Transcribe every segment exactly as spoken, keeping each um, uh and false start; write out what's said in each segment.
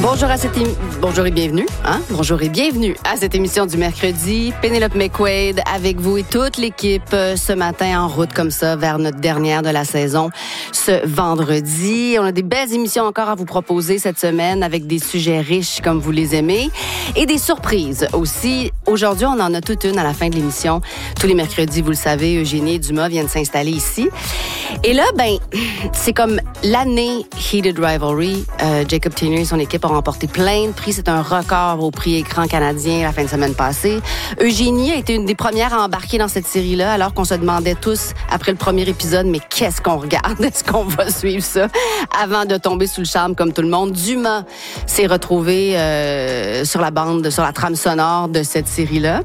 Bonjour à cette émi... Bonjour et bienvenue. Hein? Bonjour et bienvenue à cette émission du mercredi. Pénélope McQuaid avec vous et toute l'équipe ce matin en route comme ça vers notre dernière de la saison ce vendredi. On a des belles émissions encore à vous proposer cette semaine avec des sujets riches comme vous les aimez et des surprises aussi. Aujourd'hui, on en a toute une à la fin de l'émission. Tous les mercredis, vous le savez, Eugénie et Dumas viennent s'installer ici. Et là, ben, c'est comme l'année Heated Rivalry. Euh, Jacob Tainer et son équipe ont remporté plein de prix. C'est un record au prix écran canadien la fin de semaine passée. Eugénie a été une des premières à embarquer dans cette série-là, alors qu'on se demandait tous, après le premier épisode, mais qu'est-ce qu'on regarde? Est-ce qu'on va suivre ça? Avant de tomber sous le charme comme tout le monde, Dumas s'est retrouvé euh, sur la bande, sur la trame sonore de cette série-là.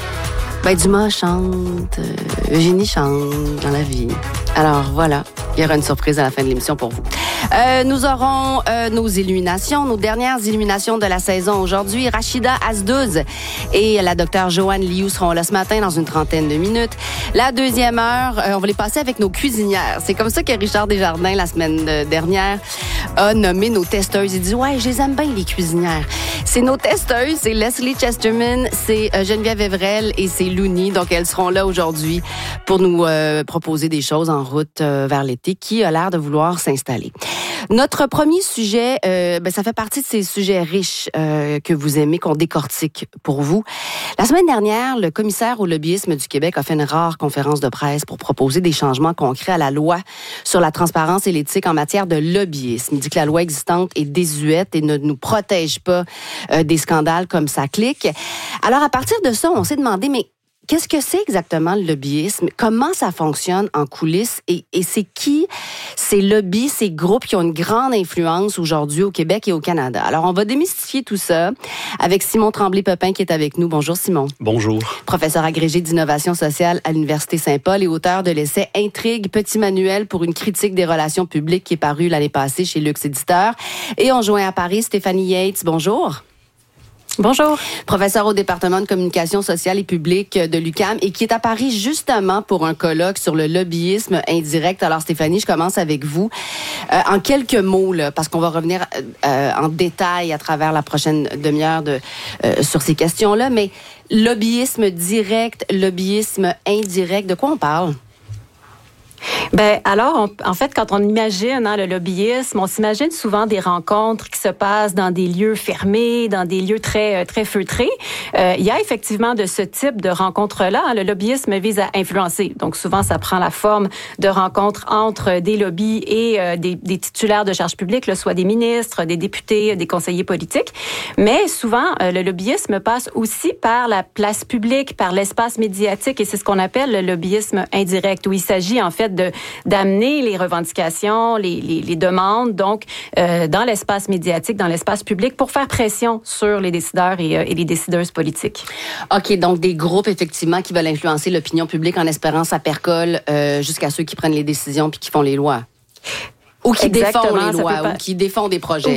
Ben, Dumas chante, euh, Eugénie chante dans la vie. Alors voilà, il y aura une surprise à la fin de l'émission pour vous. Euh, nous aurons euh, nos illuminations, nos dernières illuminations de la saison aujourd'hui. Rachida Azdouz et la docteure Joanne Liu seront là ce matin dans une trentaine de minutes. La deuxième heure, euh, on va les passer avec nos cuisinières. C'est comme ça que Richard Desjardins, la semaine dernière, a nommé nos testeuses. Il dit, ouais, je les aime bien, les cuisinières. C'est nos testeuses, c'est Leslie Chesterman, c'est euh, Geneviève Evrel et c'est Louni. Donc, elles seront là aujourd'hui pour nous euh, proposer des choses en route euh, vers l'été qui a l'air de vouloir s'installer. Notre premier sujet, euh, ben, ça fait partie de ces sujets riches euh, que vous aimez, qu'on décortique pour vous. La semaine dernière, le commissaire au lobbyisme du Québec a fait une rare conférence de presse pour proposer des changements concrets à la loi sur la transparence et l'éthique en matière de lobbyisme. Il dit que la loi existante est désuète et ne nous protège pas euh, des scandales comme ça clique. Alors, à partir de ça, on s'est demandé, mais qu'est-ce que c'est exactement le lobbyisme? Comment ça fonctionne en coulisses? Et, et c'est qui ces lobbies, ces groupes qui ont une grande influence aujourd'hui au Québec et au Canada? Alors, on va démystifier tout ça avec Simon Tremblay-Pepin qui est avec nous. Bonjour, Simon. Bonjour. Professeur agrégé d'innovation sociale à l'Université Saint-Paul et auteur de l'essai « Intrigue, petit manuel pour une critique des relations publiques » qui est paru l'année passée chez Lux Éditeur. Et on joint à Paris Stéphanie Yates. Bonjour. Bonjour. Professeur au département de communication sociale et publique de l'U Q A M et qui est à Paris justement pour un colloque sur le lobbyisme indirect. Alors Stéphanie, je commence avec vous. Euh, en quelques mots, là, parce qu'on va revenir euh, en détail à travers la prochaine demi-heure de, euh, sur ces questions-là, mais lobbyisme direct, lobbyisme indirect, de quoi on parle? Ben alors, on, en fait, quand on imagine hein, le lobbyisme, on s'imagine souvent des rencontres qui se passent dans des lieux fermés, dans des lieux très très feutrés. Euh, il y a effectivement de ce type de rencontres-là. Hein, le lobbyisme vise à influencer. Donc souvent, ça prend la forme de rencontres entre des lobbies et euh, des, des titulaires de charges publiques, là, soit des ministres, des députés, des conseillers politiques. Mais souvent, euh, le lobbyisme passe aussi par la place publique, par l'espace médiatique, et c'est ce qu'on appelle le lobbyisme indirect, où il s'agit en fait de d'amener les revendications, les, les, les demandes, donc euh, dans l'espace médiatique, dans l'espace public, pour faire pression sur les décideurs et, euh, et les décideuses politiques. OK, donc des groupes, effectivement, qui veulent influencer l'opinion publique en espérant ça percole euh, jusqu'à ceux qui prennent les décisions puis qui font les lois. Ou qui Exactement, défendent les lois, pas... ou qui défendent des projets.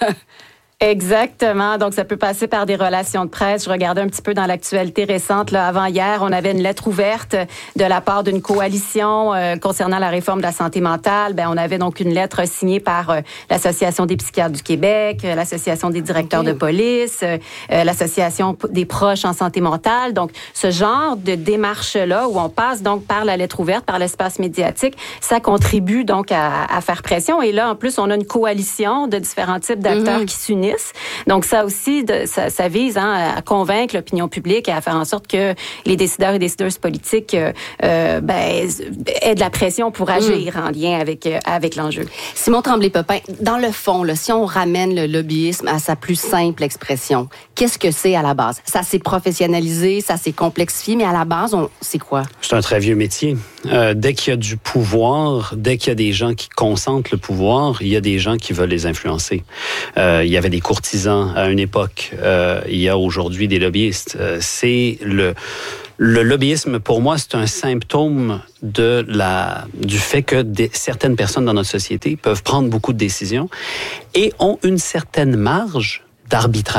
Exactement. Donc, ça peut passer par des relations de presse. Je regardais un petit peu dans l'actualité récente. Là, avant hier, on avait une lettre ouverte de la part d'une coalition euh, concernant la réforme de la santé mentale. Ben, on avait donc une lettre signée par euh, l'Association des psychiatres du Québec, euh, l'Association des directeurs okay. de police, euh, l'Association des proches en santé mentale. Donc, ce genre de démarche-là, où on passe donc par la lettre ouverte, par l'espace médiatique, ça contribue donc à, à faire pression. Et là, en plus, on a une coalition de différents types d'acteurs mm-hmm. qui s'unissent. Donc, ça aussi, de, ça, ça vise hein, à convaincre l'opinion publique et à faire en sorte que les décideurs et décideuses politiques euh, euh, ben, aient de la pression pour agir mmh. en lien avec, euh, avec l'enjeu. Simon Tremblay-Pepin, dans le fond, là, si on ramène le lobbyisme à sa plus simple expression, qu'est-ce que c'est à la base? Ça s'est professionnalisé, ça s'est complexifié, mais à la base, on, c'est quoi? C'est un très vieux métier. Euh, dès qu'il y a du pouvoir, dès qu'il y a des gens qui consentent le pouvoir, il y a des gens qui veulent les influencer. Euh, il y avait des courtisans à une époque. Euh, il y a aujourd'hui des lobbyistes. Euh, c'est le... Le lobbyisme, pour moi, c'est un symptôme de la, du fait que des, certaines personnes dans notre société peuvent prendre beaucoup de décisions et ont une certaine marge d'arbitraire.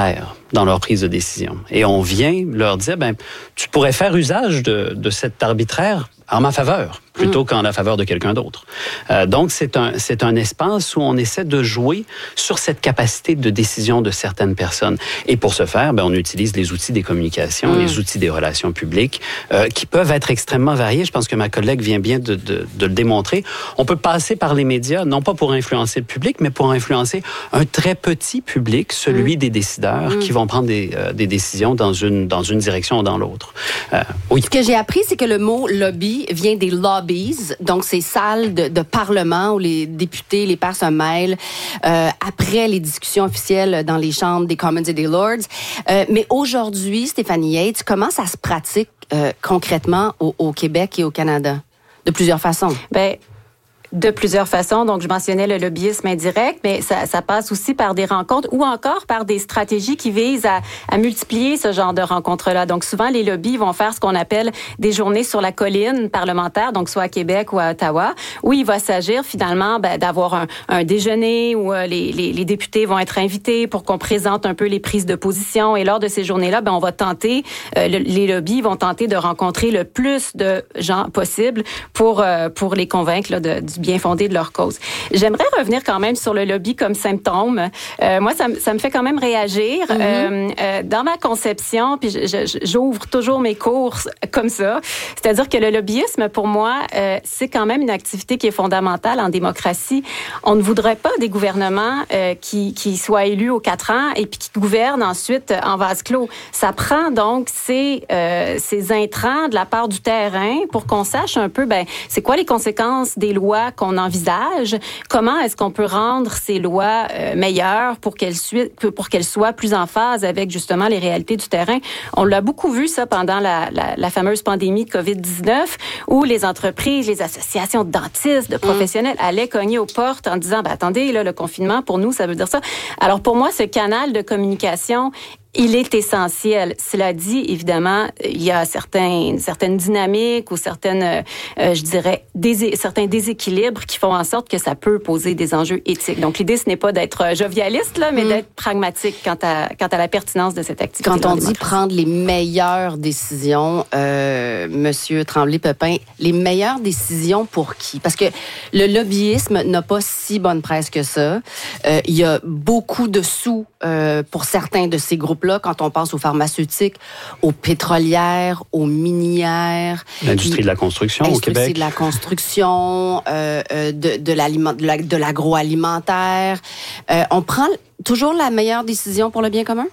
dans leur prise de décision. Et on vient leur dire, ben, tu pourrais faire usage de, de cet arbitraire en ma faveur, plutôt mmh. qu'en la faveur de quelqu'un d'autre. Euh, donc, c'est un, c'est un espace où on essaie de jouer sur cette capacité de décision de certaines personnes. Et pour ce faire, ben, on utilise les outils des communications, mmh. les outils des relations publiques, euh, qui peuvent être extrêmement variés. Je pense que ma collègue vient bien de, de, de le démontrer. On peut passer par les médias, non pas pour influencer le public, mais pour influencer un très petit public, celui mmh. des décideurs, mmh. qui vont prendre des, euh, des décisions dans une, dans une direction ou dans l'autre. Euh, oui. Ce que j'ai appris, c'est que le mot lobby vient des lobbies, donc ces salles de, de parlement où les députés, les pairs se mêlent euh, après les discussions officielles dans les chambres des Commons et des Lords. Euh, mais aujourd'hui, Stéphanie Yates, comment ça se pratique euh, concrètement au, au Québec et au Canada? De plusieurs façons. Bien, de plusieurs façons. Donc, je mentionnais le lobbyisme indirect, mais ça, ça passe aussi par des rencontres ou encore par des stratégies qui visent à, à multiplier ce genre de rencontres-là. Donc, souvent, les lobbies vont faire ce qu'on appelle des journées sur la colline parlementaire, donc soit à Québec ou à Ottawa, où il va s'agir finalement ben, d'avoir un, un déjeuner où euh, les, les, les députés vont être invités pour qu'on présente un peu les prises de position. Et lors de ces journées-là, ben, on va tenter, euh, le, les lobbies vont tenter de rencontrer le plus de gens possible pour, euh, pour les convaincre là, de, du bien fondé de leur cause. J'aimerais revenir quand même sur le lobby comme symptôme. Euh, moi, ça, ça me fait quand même réagir. Mm-hmm. euh, euh, dans ma conception, puis je, je, j'ouvre toujours mes cours comme ça, c'est-à-dire que le lobbyisme, pour moi, euh, c'est quand même une activité qui est fondamentale en démocratie. On ne voudrait pas des gouvernements euh, qui, qui soient élus aux quatre ans et puis qui gouvernent ensuite en vase clos. Ça prend donc ces, euh, ces intrants de la part du terrain pour qu'on sache un peu, ben, c'est quoi les conséquences des lois qu'on envisage, comment est-ce qu'on peut rendre ces lois euh, meilleures pour qu'elles, su- pour qu'elles soient plus en phase avec justement les réalités du terrain. On l'a beaucoup vu ça pendant la, la, la fameuse pandémie de covid dix-neuf où les entreprises, les associations de dentistes, de professionnels allaient cogner aux portes en disant ben, attendez, là, le confinement pour nous, ça veut dire ça. Alors pour moi, ce canal de communication, il est essentiel. Cela dit, évidemment, il y a certains, certaines dynamiques ou certaines, euh, je dirais, dés- certains déséquilibres qui font en sorte que ça peut poser des enjeux éthiques. Donc, l'idée, ce n'est pas d'être jovialiste, là, mais mmh. d'être pragmatique quant à, quant à la pertinence de cette activité. Quand on dit prendre les meilleures décisions, euh, Monsieur Tremblay-Pepin, les meilleures décisions pour qui? Parce que le lobbyisme n'a pas si bonne presse que ça. Euh, il y a beaucoup de sous euh, pour certains de ces groupes là, quand on pense aux pharmaceutiques, aux pétrolières, aux minières. L'industrie de la construction au Québec. L'industrie de la construction, euh, euh, de, de, l'aliment, de, la, de l'agroalimentaire. Euh, on prend toujours la meilleure décision pour le bien commun?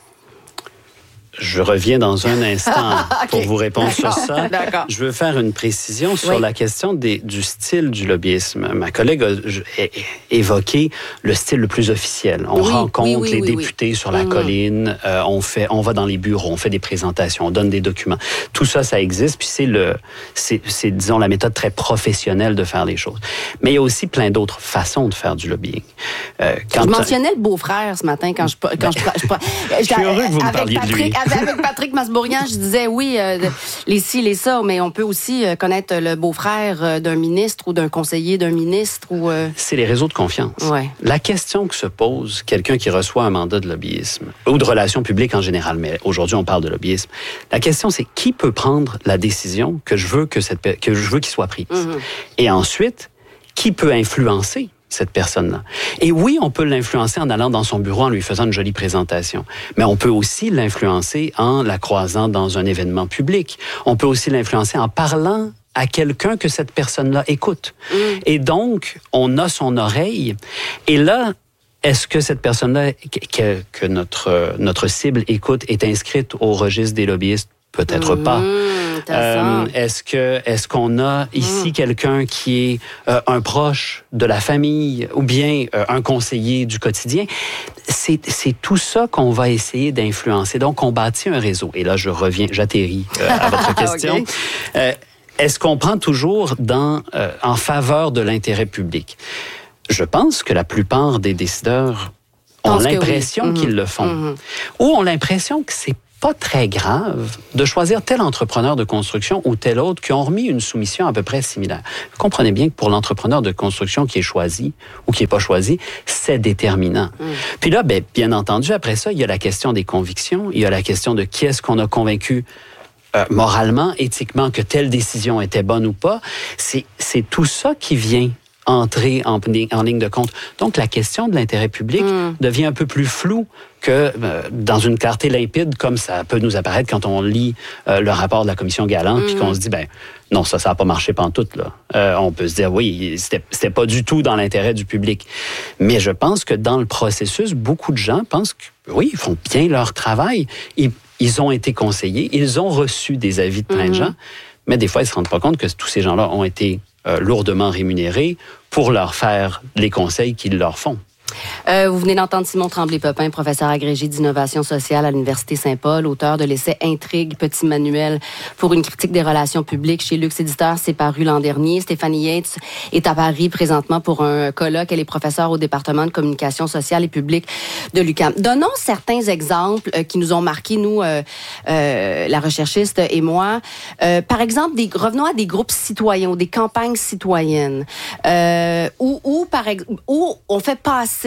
Je reviens dans un instant okay. pour vous répondre D'accord. sur ça. D'accord. Je veux faire une précision sur oui. la question des, du style du lobbyisme. Ma collègue a évoqué le style le plus officiel. On oui, rencontre oui, oui, les oui, députés oui. sur la mmh. colline, euh, on fait, on va dans les bureaux, on fait des présentations, on donne des documents. Tout ça, ça existe. Puis c'est le, c'est, c'est disons la méthode très professionnelle de faire les choses. Mais il y a aussi plein d'autres façons de faire du lobbying. Euh, quand je mentionnais le beau-frère ce matin quand je quand ben, je, je, je, je suis heureux que vous me parliez Patrick, de lui. Avec Patrick Masbourian, je disais oui, euh, les ci, les ça, mais on peut aussi euh, connaître le beau-frère euh, d'un ministre ou d'un conseiller d'un ministre. Ou euh... C'est les réseaux de confiance. Ouais. La question que se pose quelqu'un qui reçoit un mandat de lobbyisme, ou de relations publiques en général, mais aujourd'hui on parle de lobbyisme, la question c'est qui peut prendre la décision que je veux, que cette, que je veux qu'il soit prise. Mm-hmm. Et ensuite, qui peut influencer cette personne-là. Et oui, on peut l'influencer en allant dans son bureau, en lui faisant une jolie présentation. Mais on peut aussi l'influencer en la croisant dans un événement public. On peut aussi l'influencer en parlant à quelqu'un que cette personne-là écoute. Mm. Et donc, on a son oreille. Et là, est-ce que cette personne-là, que, que notre, notre cible écoute, est inscrite au registre des lobbyistes? Peut-être mmh, pas. Euh, est-ce que est-ce qu'on a ici mmh. quelqu'un qui est euh, un proche de la famille ou bien euh, un conseiller du quotidien? C'est, c'est tout ça qu'on va essayer d'influencer. Donc, on bâtit un réseau. Et là, je reviens, j'atterris euh, à votre question. Okay. Euh, est-ce qu'on prend toujours dans euh, en faveur de l'intérêt public? Je pense que la plupart des décideurs ont l'impression oui. mmh. qu'ils le font. Mmh. Ou ont l'impression que c'est pas très grave de choisir tel entrepreneur de construction ou tel autre qui ont remis une soumission à peu près similaire. Vous comprenez bien que pour l'entrepreneur de construction qui est choisi ou qui n'est pas choisi, c'est déterminant. Mm. Puis là, ben, bien entendu, après ça, il y a la question des convictions, il y a la question de qui est-ce qu'on a convaincu euh, moralement, éthiquement, que telle décision était bonne ou pas. C'est, c'est tout ça qui vient entrer en, en ligne de compte. Donc, la question de l'intérêt public mm. devient un peu plus floue que euh, dans une clarté limpide, comme ça peut nous apparaître quand on lit euh, le rapport de la commission Galland, mm. puis qu'on se dit, ben non, ça, ça n'a pas marché pantoute, là. Euh, on peut se dire, oui, c'était, c'était pas du tout dans l'intérêt du public. Mais je pense que dans le processus, beaucoup de gens pensent que, oui, ils font bien leur travail. Ils, ils ont été conseillés, ils ont reçu des avis de plein mm. de gens, mais des fois, ils ne se rendent pas compte que tous ces gens-là ont été euh, lourdement rémunérés pour leur faire les conseils qu'ils leur font. Euh, vous venez d'entendre Simon Tremblay-Popin, professeur agrégé d'innovation sociale à l'Université Saint-Paul, auteur de l'essai Intrigue, petit manuel pour une critique des relations publiques chez Lux Éditeur, c'est paru l'an dernier. Stéphanie Yates est à Paris présentement pour un colloque. Elle est professeure au département de communication sociale et publique de l'U Q A M. Donnons certains exemples euh, qui nous ont marqués, nous, euh, euh, la recherchiste et moi. Euh, par exemple, des, revenons à des groupes citoyens ou des campagnes citoyennes euh, où, où, par ex- où on fait passer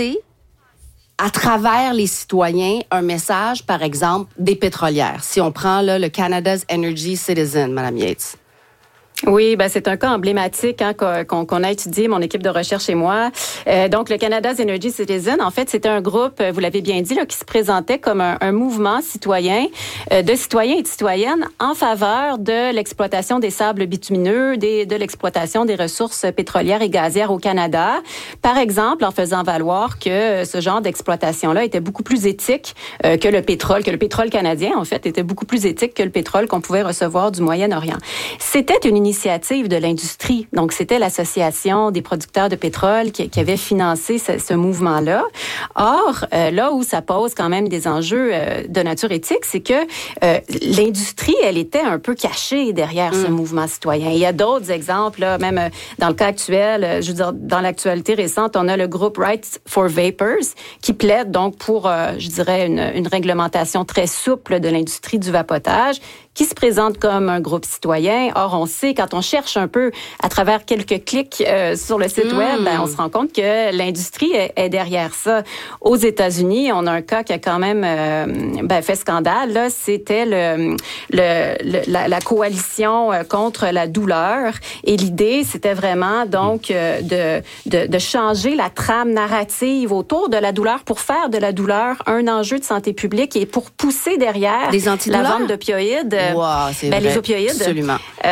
à travers les citoyens un message, par exemple, des pétrolières. Si on prend là, le Canada's Energy Citizen, Mme Yates. Oui, ben c'est un cas emblématique hein, qu'on, qu'on a étudié, mon équipe de recherche et moi. Euh, donc, le Canada's Energy Citizen, en fait, c'était un groupe, vous l'avez bien dit, là, qui se présentait comme un, un mouvement citoyen, euh, de citoyens et de citoyennes en faveur de l'exploitation des sables bitumineux, des, de l'exploitation des ressources pétrolières et gazières au Canada. Par exemple, en faisant valoir que ce genre d'exploitation-là était beaucoup plus éthique euh, que le pétrole, que le pétrole canadien, en fait, était beaucoup plus éthique que le pétrole qu'on pouvait recevoir du Moyen-Orient. C'était une initiative de l'industrie. Donc, c'était l'Association des producteurs de pétrole qui, qui avait financé ce, ce mouvement-là. Or, euh, là où ça pose quand même des enjeux euh, de nature éthique, c'est que euh, l'industrie, elle était un peu cachée derrière mm. ce mouvement citoyen. Il y a d'autres exemples, là, même euh, dans le cas actuel, euh, je veux dire, dans l'actualité récente, on a le groupe Rights for Vapors qui plaide donc pour, euh, je dirais, une, une réglementation très souple de l'industrie du vapotage, qui se présente comme un groupe citoyen. Or, on sait, quand on cherche un peu à travers quelques clics euh, sur le site mmh. web, ben, on se rend compte que l'industrie est, est derrière ça. Aux États-Unis, on a un cas qui a quand même euh, ben, fait scandale. Là, c'était le, le, le la, la coalition contre la douleur. Et l'idée, c'était vraiment donc euh, de, de, de changer la trame narrative autour de la douleur pour faire de la douleur un enjeu de santé publique et pour pousser derrière la vente d'opioïdes. Wow, c'est ben, vrai. Les opioïdes. Absolument.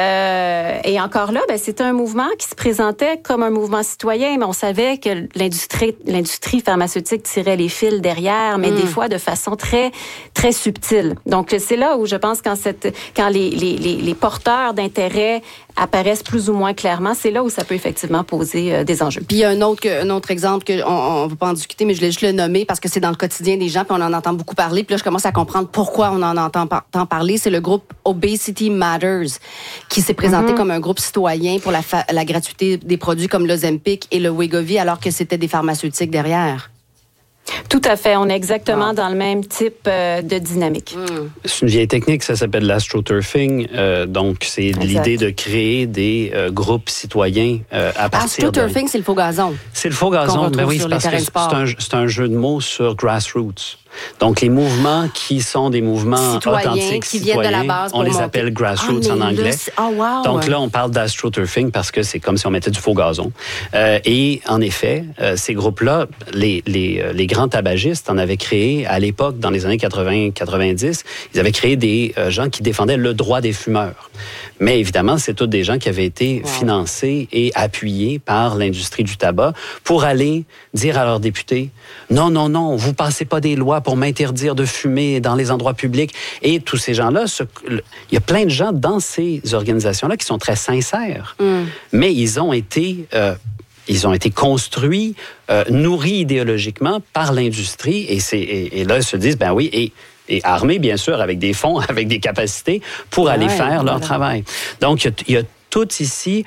Euh, et encore là, ben, c'était un mouvement qui se présentait comme un mouvement citoyen, mais on savait que l'industrie, l'industrie pharmaceutique tirait les fils derrière, mais mm. des fois de façon très, très subtile. Donc, c'est là où je pense quand, cette, quand les, les, les, les porteurs d'intérêt apparaissent plus ou moins clairement, c'est là où ça peut effectivement poser euh, des enjeux. Puis il y a un autre, un autre exemple qu'on ne va pas en discuter, mais je voulais juste le nommer parce que c'est dans le quotidien des gens, puis on en entend beaucoup parler, puis là je commence à comprendre pourquoi on en entend par, tant parler. C'est le groupe Obesity Matters qui s'est présenté mm-hmm. comme un groupe citoyen pour la, fa- la gratuité des produits comme l'Ozempic et le Wegovy, alors que c'était des pharmaceutiques derrière. Tout à fait. On est exactement wow. dans le même type euh, de dynamique. Mm. C'est une vieille technique, ça s'appelle l'astroturfing. Euh, donc, c'est exact. L'idée de créer des euh, groupes citoyens euh, à partir de... Astroturfing, c'est le faux gazon. C'est le faux gazon, mais oui, c'est parce que c'est un, c'est un jeu de mots sur grassroots. Donc, les mouvements qui sont des mouvements citoyens, authentiques, qui citoyens, viennent de la base on les monter. appelle grassroots ah, en anglais. Là, oh, wow. Donc là, on parle d'astroturfing parce que c'est comme si on mettait du faux gazon. Euh, et en effet, euh, ces groupes-là, les, les, les grands tabagistes en avaient créé à l'époque, dans les années quatre-vingts quatre-vingt-dix, ils avaient créé des euh, gens qui défendaient le droit des fumeurs. Mais évidemment, c'est tous des gens qui avaient été wow. financés et appuyés par l'industrie du tabac pour aller dire à leurs députés, non, non, non, vous passez pas des lois pour m'interdire de fumer dans les endroits publics. Et tous ces gens-là, ce, il y a plein de gens dans ces organisations-là qui sont très sincères, mm. mais ils ont été... Euh, Ils ont été construits, euh, nourris idéologiquement par l'industrie, et, c'est, et, et là, ils se disent, ben oui, et, et armés, bien sûr, avec des fonds, avec des capacités pour ouais, aller faire voilà. leur travail. Donc, il y a, il y a tout ici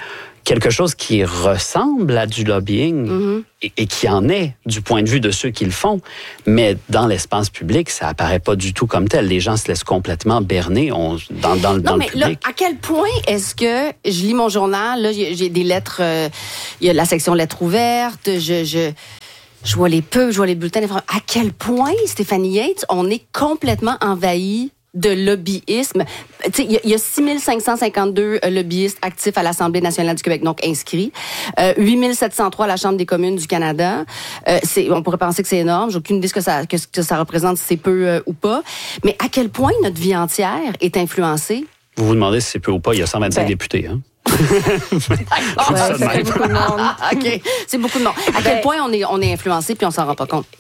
quelque chose qui ressemble à du lobbying mm-hmm. et, et qui en est du point de vue de ceux qui le font, mais dans l'espace public, ça apparaît pas du tout comme tel. Les gens se laissent complètement berner on, dans, dans, non, dans mais le public. Là, à quel point est-ce que je lis mon journal, là, j'ai, j'ai des lettres, euh, il y a la section lettres ouvertes, je... je Je vois les pubs, je vois les bulletins d'information. À quel point, Stéphanie Yates, on est complètement envahi de lobbyisme. Tu sais, il y, y a six mille cinq cent cinquante-deux lobbyistes actifs à l'Assemblée nationale du Québec, donc inscrits. Euh, huit mille sept cent trois à la Chambre des communes du Canada. Euh, c'est, on pourrait penser que c'est énorme. J'ai aucune idée ce que ça, que, que ça représente, si c'est peu euh, ou pas. Mais à quel point notre vie entière est influencée? Vous vous demandez si c'est peu ou pas. Il y a cent vingt-cinq ben. députés, hein? oh, ouais, ça fait beaucoup de monde. OK, c'est beaucoup de monde. À quel ben, point on est, on est influencé puis on s'en rend pas compte?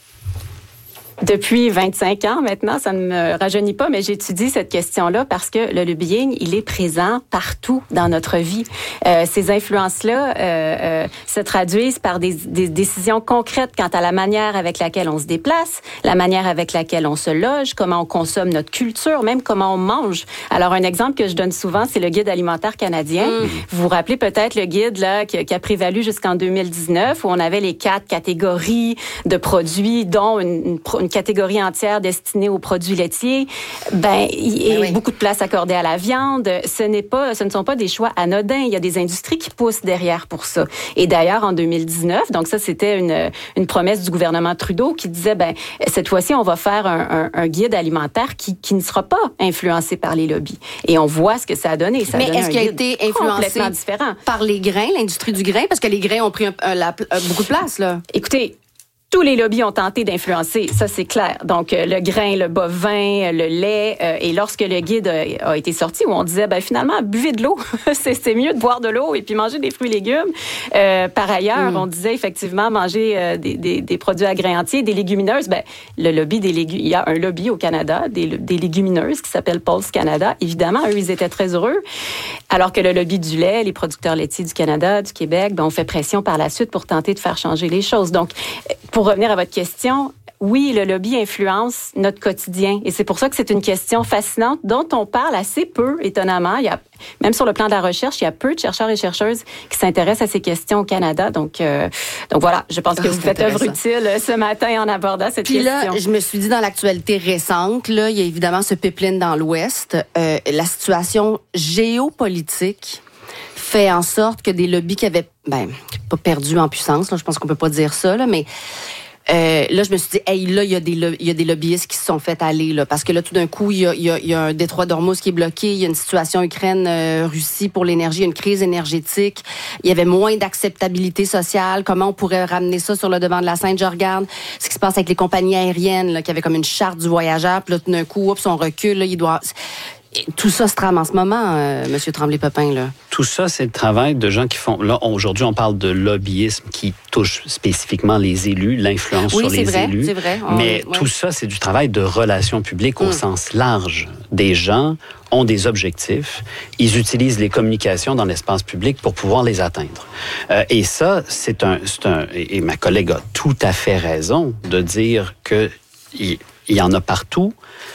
Depuis vingt-cinq ans maintenant, ça ne me rajeunit pas, mais j'étudie cette question-là parce que le lobbying, il est présent partout dans notre vie. Euh, ces influences-là euh, euh, se traduisent par des, des décisions concrètes quant à la manière avec laquelle on se déplace, la manière avec laquelle on se loge, comment on consomme notre culture, même comment on mange. Alors, un exemple que je donne souvent, c'est le Guide alimentaire canadien. Mmh. Vous vous rappelez peut-être le guide là qui, qui a prévalu jusqu'en deux mille dix-neuf, où on avait les quatre catégories de produits, dont une, une, une catégorie entière destinée aux produits laitiers. Ben, il y a oui. beaucoup de place accordée à la viande. Ce n'est pas, ce ne sont pas des choix anodins. Il y a des industries qui poussent derrière pour ça. Et d'ailleurs, en deux mille dix-neuf, donc ça, c'était une, une promesse du gouvernement Trudeau qui disait, ben, cette fois-ci, on va faire un, un, un guide alimentaire qui, qui ne sera pas influencé par les lobbies. Et on voit ce que ça a donné. Ça Mais a donné est-ce qu'il a été influencé différent. par les grains, l'industrie du grain? Parce que les grains ont pris un, un, la, beaucoup de place, là. Écoutez, tous les lobbies ont tenté d'influencer, ça c'est clair. Donc euh, le grain, le bovin, le lait, euh, et lorsque le guide a, a été sorti où on disait ben finalement buvez de l'eau, c'est, c'est mieux de boire de l'eau et puis manger des fruits et légumes. Euh, par ailleurs, mm. on disait effectivement manger euh, des, des, des produits à grains entiers, des légumineuses. Ben le lobby des légumes, il y a un lobby au Canada des, des légumineuses qui s'appelle Pulse Canada. Évidemment, eux ils étaient très heureux. Alors que le lobby du lait, les producteurs laitiers du Canada, du Québec, ben on fait pression par la suite pour tenter de faire changer les choses. Donc pour revenir à votre question, oui, le lobby influence notre quotidien. Et c'est pour ça que c'est une question fascinante dont on parle assez peu, étonnamment. Il y a, même sur le plan de la recherche, il y a peu de chercheurs et chercheuses qui s'intéressent à ces questions au Canada. Donc, euh, donc voilà, je pense que ah, vous faites œuvre utile ce matin en abordant cette Puis question. Puis là, je me suis dit, dans l'actualité récente, là, il y a évidemment ce pipeline dans l'Ouest. Euh, la situation géopolitique fait en sorte que des lobbies qui avaient, ben, pas perdu en puissance, là, je pense qu'on peut pas dire ça, là, mais euh, là, je me suis dit, hey, là, il y a des, il y a des lobbyistes qui se sont fait aller, là, parce que là, tout d'un coup, il y a, il y a, il y a un détroit d'Ormuz qui est bloqué, il y a une situation Ukraine-Russie euh, pour l'énergie, il y a une crise énergétique, il y avait moins d'acceptabilité sociale, comment on pourrait ramener ça sur le devant de la scène? Je regarde ce qui se passe avec les compagnies aériennes, là, qui avaient comme une charte du voyageur, puis là, tout d'un coup, oups, on recule, là, il doit... Tout ça se trame en ce moment, euh, M. Tremblay-Pepin, là. Tout ça, c'est le travail de gens qui font... Là, aujourd'hui, on parle de lobbyisme qui touche spécifiquement les élus, l'influence oui, sur les vrai, élus. Oui, c'est vrai. On, Mais ouais. tout ça, c'est du travail de relations publiques au mm. sens large. Des gens ont des objectifs. Ils utilisent les communications dans l'espace public pour pouvoir les atteindre. Euh, et ça, c'est un, c'est un... Et ma collègue a tout à fait raison de dire qu'il y, y en a partout.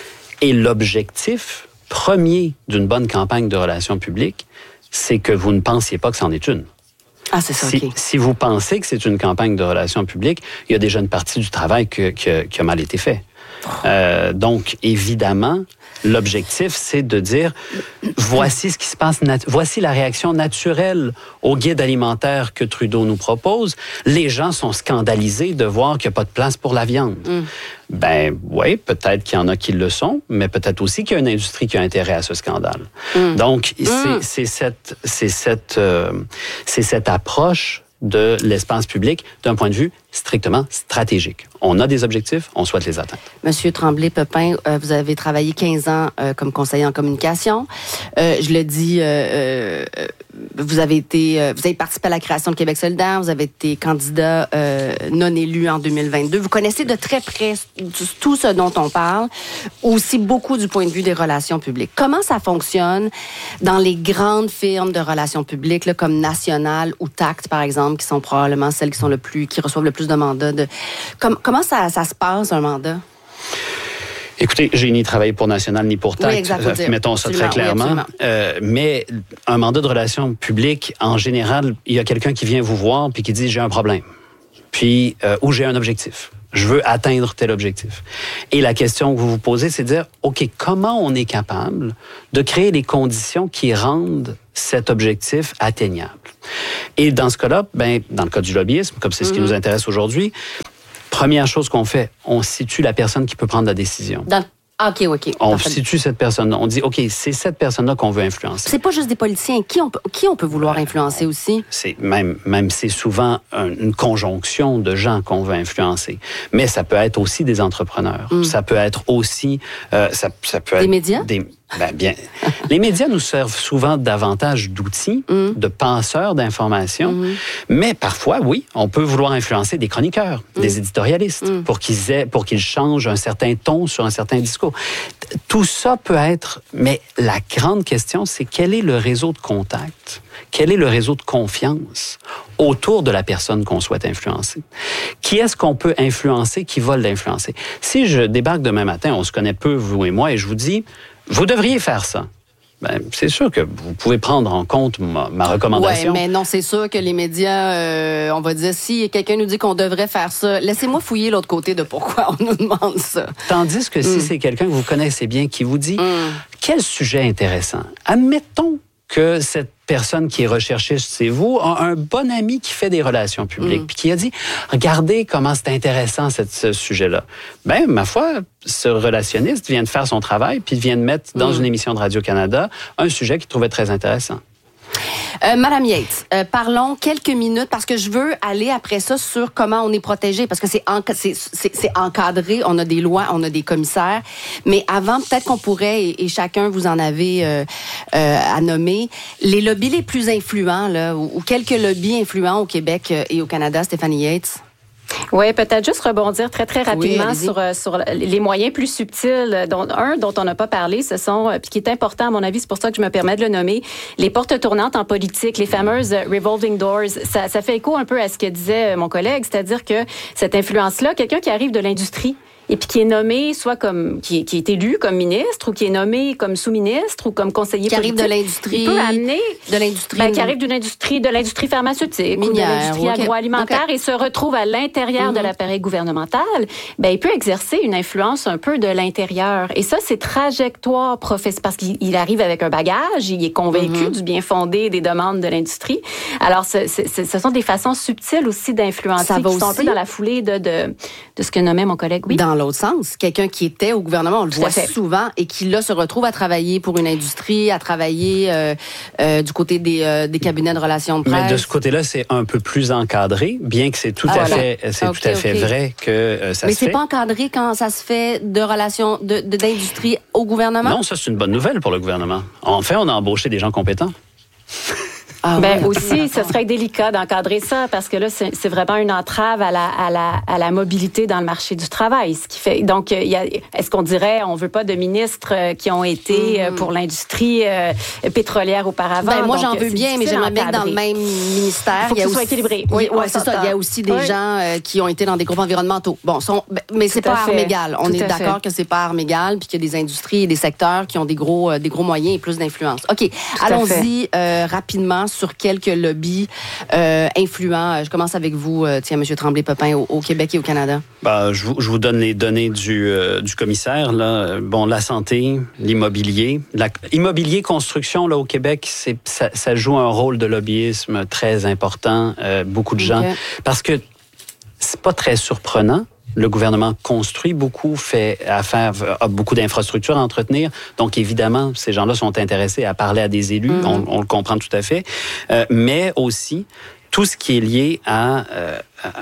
Et l'objectif premier d'une bonne campagne de relations publiques, c'est que vous ne pensiez pas que c'en est une. Ah, c'est ça, si, OK. Si vous pensez que c'est une campagne de relations publiques, il y a déjà une partie du travail que, que, qui a mal été fait. Oh. Euh, donc, évidemment, l'objectif, c'est de dire, voici ce qui se passe, nat- voici la réaction naturelle au guide alimentaire que Trudeau nous propose. Les gens sont scandalisés de voir qu'il n'y a pas de place pour la viande. Mm. Ben oui, peut-être qu'il y en a qui le sont, mais peut-être aussi qu'il y a une industrie qui a intérêt à ce scandale. Mm. Donc, mm. c'est, c'est, cette, c'est, cette, euh, c'est cette approche de l'espace public d'un point de vue strictement stratégique. On a des objectifs, on souhaite les atteindre. Monsieur Tremblay-Pepin, euh, vous avez travaillé quinze ans euh, comme conseiller en communication. Euh, je le dis, euh, euh, vous avez été, euh, vous avez participé à la création de Québec solidaire, vous avez été candidat euh, non élu en deux mille vingt-deux. Vous connaissez de très près tout ce dont on parle, aussi beaucoup du point de vue des relations publiques. Comment ça fonctionne dans les grandes firmes de relations publiques, là, comme National ou Tact, par exemple, qui sont probablement celles qui sont le plus, qui reçoivent le plus de mandats. De... Comme, comment ça, ça se passe, un mandat? Écoutez, j'ai ni travaillé pour National ni pour T A C, oui, exact, euh, mettons ça très clairement. Oui, euh, mais un mandat de relations publiques, en général, il y a quelqu'un qui vient vous voir puis qui dit « j'ai un problème ». Puis, euh, ou j'ai un objectif. Je veux atteindre tel objectif. Et la question que vous vous posez, c'est de dire, OK, comment on est capable de créer les conditions qui rendent cet objectif atteignable? Et dans ce cas-là, ben, dans le cas du lobbyisme, comme c'est ce qui mm-hmm. nous intéresse aujourd'hui, première chose qu'on fait, on situe la personne qui peut prendre la décision. Dans OK, OK. On Parfait. situe cette personne-là. On dit, OK, c'est cette personne-là qu'on veut influencer. C'est pas juste des politiciens. Qui on peut, qui on peut vouloir influencer aussi? C'est même, même c'est souvent un, une conjonction de gens qu'on veut influencer. Mais ça peut être aussi des entrepreneurs. Mm. Ça peut être aussi... Euh, ça, ça peut des être médias? Des, ben bien, les médias nous servent souvent davantage d'outils, mm. de penseurs d'information. Mm. Mais parfois, oui, on peut vouloir influencer des chroniqueurs, mm. des éditorialistes, mm. pour qu'ils aient, pour qu'ils changent un certain ton sur un certain discours. Tout ça peut être... Mais la grande question, c'est quel est le réseau de contact? Quel est le réseau de confiance autour de la personne qu'on souhaite influencer? Qui est-ce qu'on peut influencer, qui va l'influencer? Si je débarque demain matin, on se connaît peu, vous et moi, et je vous dis, vous devriez faire ça. Ben, c'est sûr que vous pouvez prendre en compte ma, ma recommandation. Oui, mais non, c'est sûr que les médias, euh, on va dire, si quelqu'un nous dit qu'on devrait faire ça, laissez-moi fouiller l'autre côté de pourquoi on nous demande ça. Tandis que mm. si c'est quelqu'un que vous connaissez bien qui vous dit, mm. quel sujet intéressant? Admettons que cette personne qui est recherchée chez vous a un bon ami qui fait des relations publiques, mm. puis qui a dit, regardez comment c'est intéressant cette, ce sujet-là. Ben, ma foi, ce relationniste vient de faire son travail, puis vient de mettre dans mm. une émission de Radio-Canada un sujet qu'il trouvait très intéressant. Euh, Madame Yates, euh, parlons quelques minutes parce que je veux aller après ça sur comment on est protégé parce que c'est, en, c'est, c'est, c'est encadré, on a des lois, on a des commissaires. Mais avant, peut-être qu'on pourrait, et, et chacun vous en avez euh, euh, à nommer, les lobbies les plus influents, là, ou, ou quelques lobbies influents au Québec et au Canada, Stéphanie Yates. Oui, peut-être juste rebondir très, très rapidement oui, sur, sur les moyens plus subtils. Dont, un dont on n'a pas parlé, ce sont, puis qui est important à mon avis, c'est pour ça que je me permets de le nommer, les portes tournantes en politique, les fameuses revolving doors. Ça, ça fait écho un peu à ce que disait mon collègue, c'est-à-dire que cette influence-là, quelqu'un qui arrive de l'industrie, et puis qui est nommé soit comme qui, qui est élu comme ministre ou qui est nommé comme sous-ministre ou comme conseiller qui politique. Arrive de l'industrie. Il peut amener de l'industrie. Ben, qui arrive d'une industrie de l'industrie pharmaceutique minière, ou de l'industrie okay. agroalimentaire okay. et se retrouve à l'intérieur mm-hmm. de l'appareil gouvernemental. Ben il peut exercer une influence un peu de l'intérieur. Et ça c'est trajectoire professionnelle parce qu'il arrive avec un bagage, il est convaincu mm-hmm. du bien fondé des demandes de l'industrie. Alors ce, ce, ce sont des façons subtiles aussi d'influencer ça va qui aussi... sont un peu dans la foulée de de, de ce que nommait mon collègue. Oui. Dans l'autre sens, quelqu'un qui était au gouvernement, on le voit souvent, et qui là se retrouve à travailler pour une industrie, à travailler euh, euh, du côté des, euh, des cabinets de relations de presse. Mais de ce côté-là, c'est un peu plus encadré, bien que c'est tout ah, à voilà. fait, c'est okay, tout à fait okay. vrai que euh, ça Mais se fait. Mais c'est pas encadré quand ça se fait de relations de, de, d'industrie au gouvernement? Non, ça c'est une bonne nouvelle pour le gouvernement. En fait, on a embauché des gens compétents. Ah, ben oui, aussi, ce serait délicat d'encadrer ça parce que là, c'est, c'est vraiment une entrave à la, à la, à la mobilité dans le marché du travail. Ce qui fait, donc, il y a, est-ce qu'on dirait, on veut pas de ministres qui ont été mm. pour l'industrie euh, pétrolière auparavant? Ben, moi, donc, j'en veux bien, mais j'aimerais bien que dans le même ministère, il faut que il y a ce aussi, soit équilibré. Oui, ouais, c'est ça. Il y a aussi des oui. gens euh, qui ont été dans des groupes environnementaux. Bon, sont, mais c'est Tout pas armes égales. On Tout est d'accord fait. que c'est pas armes égales, puis qu'il y a des industries et des secteurs qui ont des gros, euh, des gros moyens et plus d'influence. Ok, Tout allons-y euh, rapidement sur quelques lobbies euh, influents. Je commence avec vous, euh, tiens, M. Tremblay-Popin, au, au Québec et au Canada. Ben, je, vous, je vous donne les données du, euh, du commissaire. Là. Bon, la santé, l'immobilier. La, immobilier, construction, là, au Québec, c'est, ça, ça joue un rôle de lobbyisme très important. Euh, beaucoup de okay. gens. Parce que c'est pas très surprenant. Le gouvernement construit beaucoup, fait affaire, a beaucoup d'infrastructures à entretenir. Donc, évidemment, ces gens-là sont intéressés à parler à des élus. Mm-hmm. On, on le comprend tout à fait. Euh, mais aussi, tout ce qui est lié à, euh,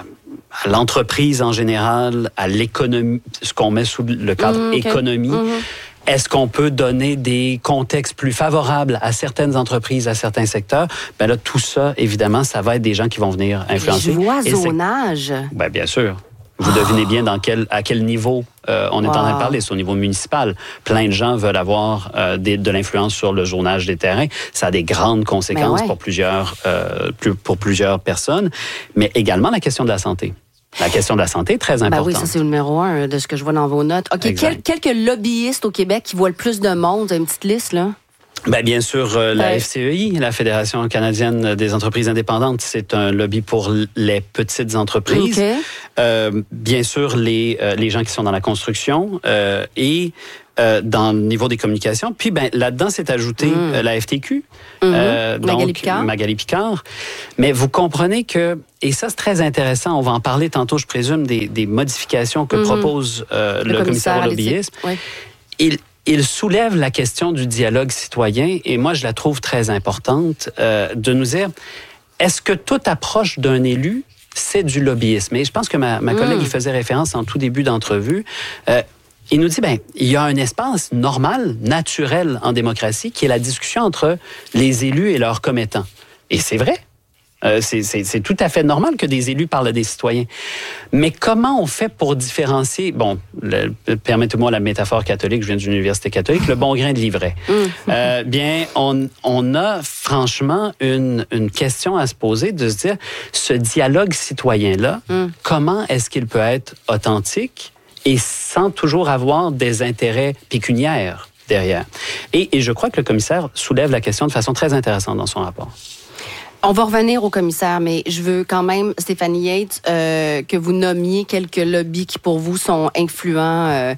à l'entreprise en général, à l'économie, ce qu'on met sous le cadre mm, okay. économie. Mm-hmm. Est-ce qu'on peut donner des contextes plus favorables à certaines entreprises, à certains secteurs? Ben là, tout ça, évidemment, ça va être des gens qui vont venir influencer. Cloisonnage. Ben, bien sûr. Vous devinez bien dans quel, à quel niveau euh, on est wow. en train de parler. C'est au niveau municipal. Plein de gens veulent avoir euh, des, de l'influence sur le zonage des terrains. Ça a des grandes conséquences ouais. pour, plusieurs, euh, pour plusieurs personnes. Mais également la question de la santé. La question de la santé est très importante. Ben oui, ça c'est le numéro un de ce que je vois dans vos notes. OK, quel, quelques lobbyistes au Québec qui voient le plus de monde? Vous avez une petite liste, là? Ben, bien sûr, euh, la ouais. F C E I, la Fédération canadienne des entreprises indépendantes, c'est un lobby pour les petites entreprises. Okay. Euh, bien sûr, les, euh, les gens qui sont dans la construction euh, et euh, dans le niveau des communications. Puis ben, là-dedans, c'est ajouté mm. euh, la F T Q. Mm-hmm. Euh, donc, Magali Picard. Magali Picard. Mais vous comprenez que, et ça c'est très intéressant, on va en parler tantôt, je présume, des, des modifications que mm-hmm. propose euh, le, le commissaire au lobbyisme. Oui. Il, Il soulève la question du dialogue citoyen et moi, je la trouve très importante euh, de nous dire, est-ce que toute approche d'un élu, c'est du lobbyisme? Et je pense que ma, ma collègue mm. y faisait référence en tout début d'entrevue. Euh, il nous dit, ben, il y a un espace normal, naturel en démocratie qui est la discussion entre les élus et leurs commettants. Et c'est vrai. Euh, c'est, c'est, c'est tout à fait normal que des élus parlent à des citoyens. Mais comment on fait pour différencier, bon, le, permettez-moi la métaphore catholique, je viens d'une université catholique, le bon grain de l'ivraie. Mm. Euh, bien, on, on a franchement une, une question à se poser, de se dire, ce dialogue citoyen-là, mm. comment est-ce qu'il peut être authentique et sans toujours avoir des intérêts pécuniaires derrière? Et, et je crois que le commissaire soulève la question de façon très intéressante dans son rapport. On va revenir au commissaire, mais je veux quand même, Stéphanie Yates, euh, que vous nommiez quelques lobbies qui, pour vous, sont influents euh,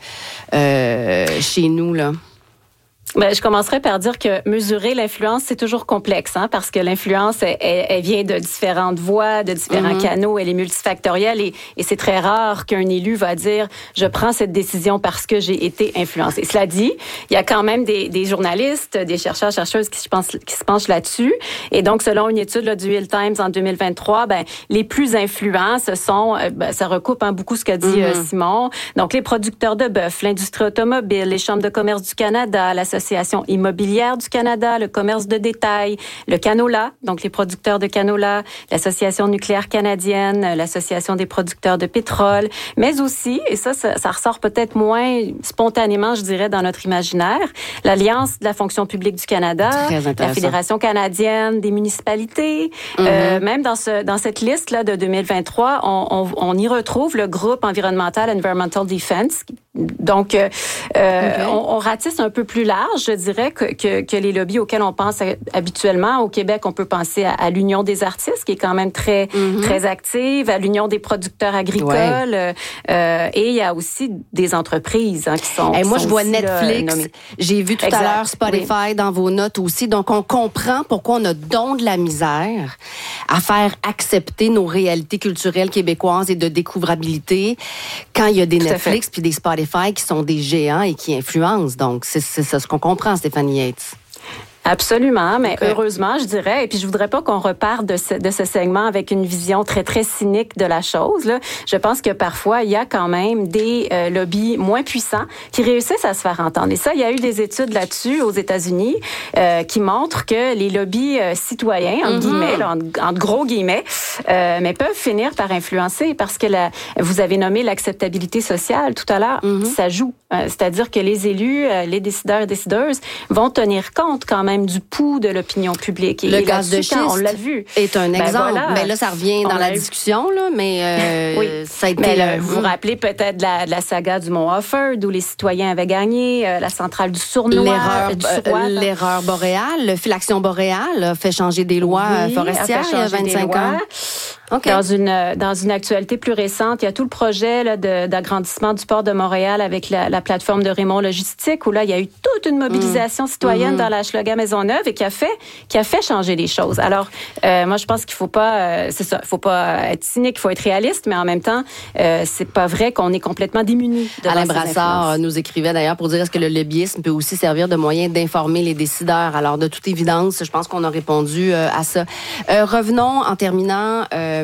euh, chez nous, là. Ben, je commencerai par dire que mesurer l'influence, c'est toujours complexe, hein, parce que l'influence, elle, elle vient de différentes voies, de différents mm-hmm. canaux, elle est multifactorielle et, et c'est très rare qu'un élu va dire « je prends cette décision parce que j'ai été influencé ». Cela dit, il y a quand même des, des journalistes, des chercheurs, chercheuses qui se, pensent, qui se penchent là-dessus. Et donc, selon une étude là, du Hill Times en deux mille vingt-trois, ben, les plus influents, ce sont, ben, ça recoupe hein, beaucoup ce qu'a dit mm-hmm. euh, Simon, donc les producteurs de bœuf, l'industrie automobile, les chambres de commerce du Canada, l'association l'Association immobilière du Canada, le commerce de détail, le canola, donc les producteurs de canola, l'Association nucléaire canadienne, l'Association des producteurs de pétrole, mais aussi, et ça, ça, ça ressort peut-être moins spontanément, je dirais, dans notre imaginaire, l'Alliance de la fonction publique du Canada, la Fédération canadienne des municipalités, mm-hmm. euh, même dans, ce, dans cette liste-là de deux mille vingt-trois, on, on, on y retrouve le groupe environnemental Environmental Defense. Donc, euh, okay. on, on ratisse un peu plus large, je dirais, que, que, que les lobbies auxquels on pense habituellement. Au Québec, on peut penser à, à l'Union des artistes, qui est quand même très, mm-hmm. très active, à l'Union des producteurs agricoles, ouais. euh, et il y a aussi des entreprises hein, qui sont... Et qui moi, sont je vois aussi, Netflix, là, j'ai vu tout exact. à l'heure Spotify oui. dans vos notes aussi, donc on comprend pourquoi on a donc de la misère à faire accepter nos réalités culturelles québécoises et de découvrabilité quand il y a des tout Netflix puis des Spotify qui sont des géants et qui influencent. Donc, c'est, c'est ça ce qu'on comprend, Stéphanie Yates. Absolument, mais okay. heureusement, je dirais, et puis je voudrais pas qu'on reparte de ce, de ce segment avec une vision très, très cynique de la chose. Là. Je pense que parfois, il y a quand même des euh, lobbies moins puissants qui réussissent à se faire entendre. Et ça, il y a eu des études là-dessus aux États-Unis euh, qui montrent que les lobbies euh, citoyens, entre mm-hmm. guillemets, là, en, en gros guillemets, euh, mais peuvent finir par influencer parce que la, vous avez nommé l'acceptabilité sociale tout à l'heure, mm-hmm. ça joue. Euh, c'est-à-dire que les élus, euh, les décideurs et décideuses vont tenir compte quand même du pouls de l'opinion publique. Et le gaz de schiste on l'a vu. est un ben exemple. Voilà. Mais là, ça revient dans la discussion, là, mais euh, oui. ça a été... Mais là, vous vous rappelez peut-être de la, de la saga du Mont Offord, où les citoyens avaient gagné, euh, la centrale du Sournois, l'erreur, du Suroît, euh, l'erreur boréale, l'action boréale a fait changer des lois oui, forestières il y a vingt-cinq ans. Okay. Dans une dans une actualité plus récente, il y a tout le projet là, de, d'agrandissement du port de Montréal avec la, la plateforme de Raymond Logistique, où là, il y a eu toute une mobilisation mmh. citoyenne mmh. dans la Hochelaga Maisonneuve et qui a fait qui a fait changer les choses. Alors, euh, moi, je pense qu'il faut pas, euh, c'est ça, il faut pas être cynique, il faut être réaliste, mais en même temps, euh, c'est pas vrai qu'on est complètement démunis. Alain Brassard nous écrivait d'ailleurs pour dire est-ce que le lobbyisme peut aussi servir de moyen d'informer les décideurs. Alors, de toute évidence, je pense qu'on a répondu euh, à ça. Euh, revenons en terminant. Euh,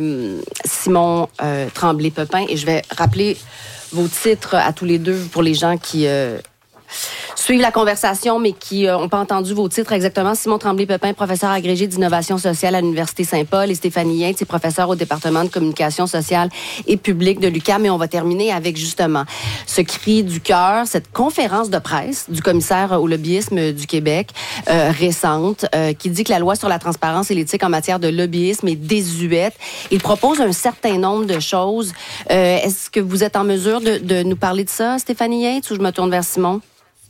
Simon euh, Tremblay-Pepin, et je vais rappeler vos titres à tous les deux pour les gens qui euh, suivent la conversation, mais qui n'ont euh, pas entendu vos titres exactement. Simon Tremblay-Pepin, professeur agrégé d'innovation sociale à l'Université Saint-Paul, et Stéphanie Yates, professeur au département de communication sociale et publique de l'U Q A M. Et on va terminer avec justement ce cri du cœur, cette conférence de presse du commissaire au lobbyisme du Québec euh, récente, euh, qui dit que la loi sur la transparence et l'éthique en matière de lobbyisme est désuète. Il propose un certain nombre de choses. Euh, est-ce que vous êtes en mesure de, de nous parler de ça, Stéphanie Yates, ou je me tourne vers Simon?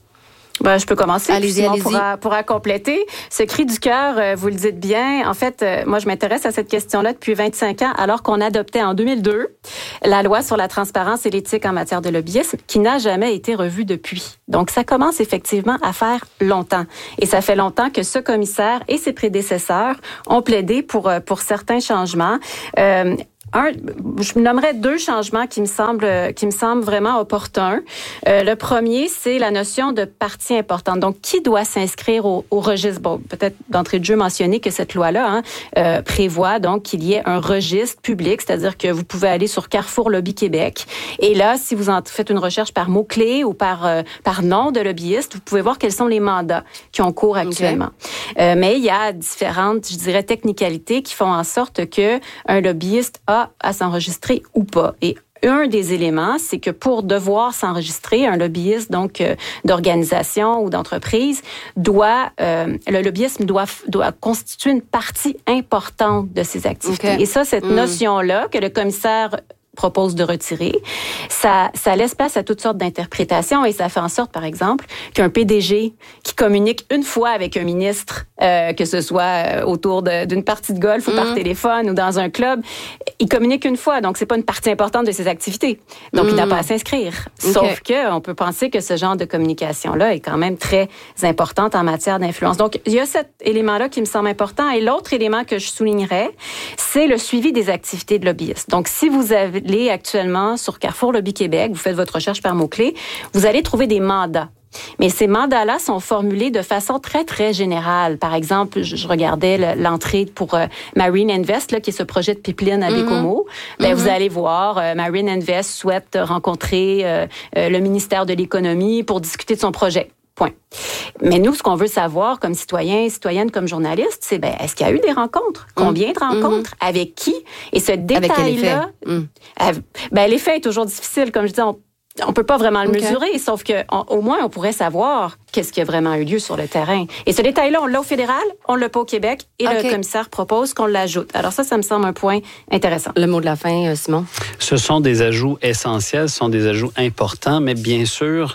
Ben, je peux commencer. Allez-y, Simon allez-y. Pourra, pourra compléter. Ce cri du cœur, euh, vous le dites bien. En fait, euh, moi, je m'intéresse à cette question-là depuis vingt-cinq ans, alors qu'on adoptait en deux mille deux la loi sur la transparence et l'éthique en matière de lobbyisme, qui n'a jamais été revue depuis. Donc, ça commence effectivement à faire longtemps. Et ça fait longtemps que ce commissaire et ses prédécesseurs ont plaidé pour, pour certains changements. Euh, Un, je nommerais deux changements qui me semblent, qui me semblent vraiment opportuns. Euh, le premier, c'est la notion de partie importante. Donc, qui doit s'inscrire au, au registre? Bon, peut-être d'entrée de jeu mentionner que cette loi-là hein, euh, prévoit donc qu'il y ait un registre public, c'est-à-dire que vous pouvez aller sur Carrefour Lobby Québec. Et là, si vous en faites une recherche par mots-clés ou par, euh, par nom de lobbyiste, vous pouvez voir quels sont les mandats qui ont cours actuellement. Okay. Euh, mais il y a différentes, je dirais, technicalités qui font en sorte que un lobbyiste a à s'enregistrer ou pas. Et un des éléments, c'est que pour devoir s'enregistrer, un lobbyiste donc euh, d'organisation ou d'entreprise doit, euh, le lobbyisme doit doit constituer une partie importante de ses activités. Okay. Et ça, cette mmh. notion-là que le commissaire propose de retirer, ça, ça laisse place à toutes sortes d'interprétations et ça fait en sorte, par exemple, qu'un P D G qui communique une fois avec un ministre, euh, que ce soit autour de, d'une partie de golf ou mmh. par téléphone ou dans un club, il communique une fois, donc c'est pas une partie importante de ses activités. Donc, mmh. il n'a pas à s'inscrire. Okay. Sauf que on peut penser que ce genre de communication-là est quand même très importante en matière d'influence. Donc, il y a cet élément-là qui me semble important. Et l'autre élément que je soulignerais, c'est le suivi des activités de lobbyistes. Donc, si vous avez actuellement sur Carrefour Lobby Québec, vous faites votre recherche par mots-clés, vous allez trouver des mandats. Mais ces mandats-là sont formulés de façon très, très générale. Par exemple, je, je regardais l'entrée pour euh, Marine Invest, là, qui est ce projet de pipeline à Bécomo. Mm-hmm. Ben, mm-hmm. Vous allez voir, euh, Marine Invest souhaite rencontrer euh, euh, le ministère de l'Économie pour discuter de son projet. Point. Mais nous, ce qu'on veut savoir comme citoyens, citoyennes, comme journalistes, c'est ben, est-ce qu'il y a eu des rencontres? Combien de rencontres? Mm-hmm. Avec qui? Et ce détail-là, mm. ben, l'effet est toujours difficile. Comme je dis, on on peut pas vraiment le okay. mesurer, sauf que on, au moins, on pourrait savoir qu'est-ce qui a vraiment eu lieu sur le terrain. Et ce détail-là, on l'a au fédéral, on l'a pas au Québec, et okay. le commissaire propose qu'on l'ajoute. Alors ça, ça me semble un point intéressant. Le mot de la fin, Simon? Ce sont des ajouts essentiels, ce sont des ajouts importants, mais bien sûr,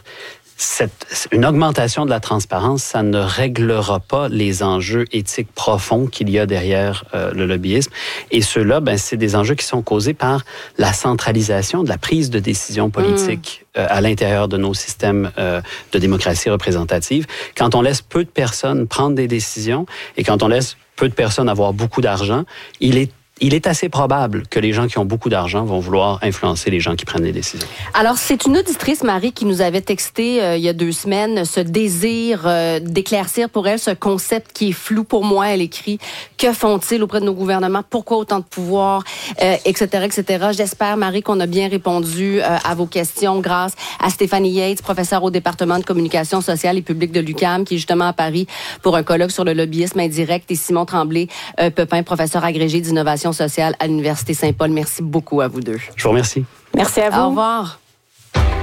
Cette, une augmentation de la transparence, ça ne réglera pas les enjeux éthiques profonds qu'il y a derrière euh, le lobbyisme. Et ceux-là, ben, c'est des enjeux qui sont causés par la centralisation de la prise de décision politique mmh. euh, à l'intérieur de nos systèmes euh, de démocratie représentative. Quand on laisse peu de personnes prendre des décisions et quand on laisse peu de personnes avoir beaucoup d'argent, il est Il est assez probable que les gens qui ont beaucoup d'argent vont vouloir influencer les gens qui prennent les décisions. Alors, c'est une auditrice, Marie, qui nous avait texté euh, il y a deux semaines ce désir euh, d'éclaircir pour elle ce concept qui est flou pour moi. Elle écrit « Que font-ils auprès de nos gouvernements? Pourquoi autant de pouvoir? Euh, » et cetera, et cetera. J'espère, Marie, qu'on a bien répondu euh, à vos questions grâce à Stéphanie Yates, professeure au département de communication sociale et publique de l'U Q A M, qui est justement à Paris pour un colloque sur le lobbyisme indirect, et Simon Tremblay-Pepin, euh, professeur agrégé d'innovation sociale à l'Université Saint-Paul. Merci beaucoup à vous deux. Je vous remercie. Merci à vous. Au revoir.